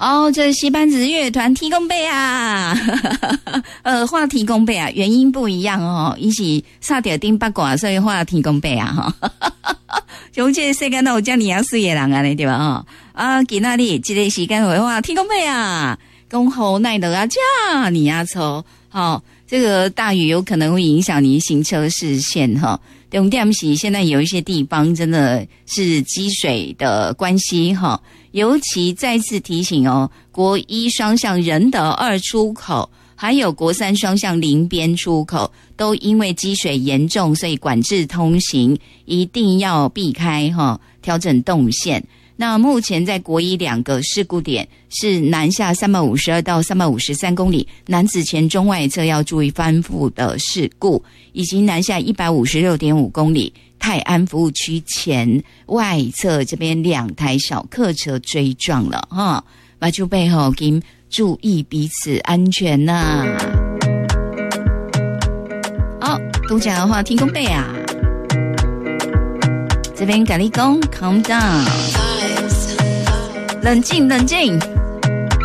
哦，这西班子乐团提供背啊，话提供背啊，原因不一样哦，一起差点丁八卦，所以话提供背啊哈。从这个世界都有这么样水的人啊，对吧？哈啊，今仔日这个时间的话提供背啊，讲好奈得啊，这你啊抽，好，这个大雨有可能会影响你行车视线哈。重点是现在有一些地方真的是积水的关系哈。尤其再次提醒哦，国一双向仁德2出口，还有国三双向林边出口，都因为积水严重，所以管制通行，一定要避开哈，调整动线。那目前在国一2个事故点是南下352到353公里，南子前中外侧要注意翻覆的事故，以及南下156.5公里。泰安服务区前外侧这边2台小客车追撞了哈，那就背后请注意彼此安全呐。好，都讲的话听公背啊，这边跟你讲 calm down， 冷静冷静。